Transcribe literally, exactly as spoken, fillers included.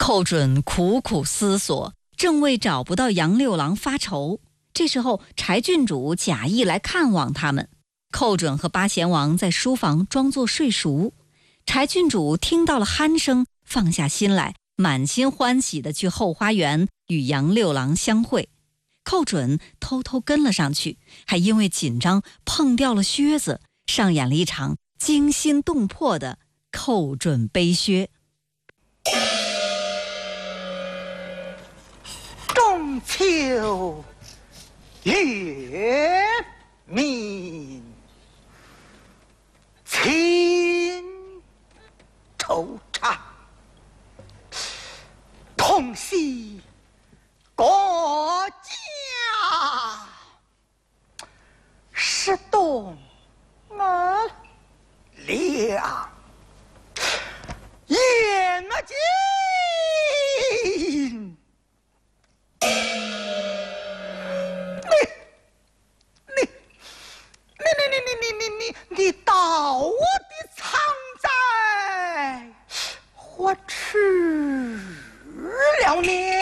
寇准苦苦思索，正为找不到杨六郎发愁。这时候柴郡主假意来看望他们，寇准和八贤王在书房装作睡熟。柴郡主听到了鼾声，放下心来，满心欢喜地去后花园与杨六郎相会。寇准偷偷跟了上去，还因为紧张碰掉了靴子，上演了一场惊心动魄的寇准背靴。 中秋月明，情惆怅，同系国家，是动我俩眼睛。你到我的藏在，我吃了你。